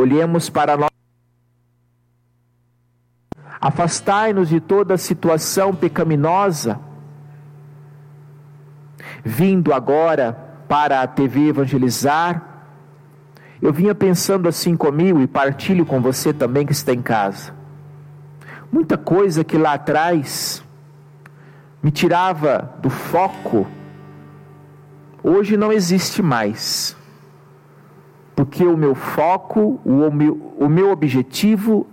olhemos para nós. Afastai-nos de toda situação pecaminosa. Vindo agora para a TV Evangelizar, eu vinha pensando assim comigo e partilho com você também que está em casa. Muita coisa que lá atrás me tirava do foco, hoje não existe mais. Porque o meu foco, o meu objetivo